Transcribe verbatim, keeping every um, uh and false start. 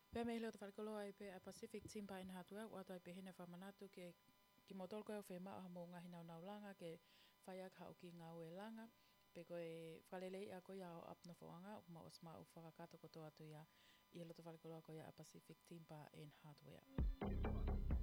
Pea me leo te whalekoloa i pe a Pacific Timber in Hardware, wata i pe hina whamanatu ke ki motol koe o whi maa mo ngahi nau nau langa ke whaiak hao ki ngā ue langa. Pe koe whalelei a koe au apna whoanga, o ma os maa u whakakato koto atu ia i lo te whalekoloa koe a Pacific Timber in Hardware.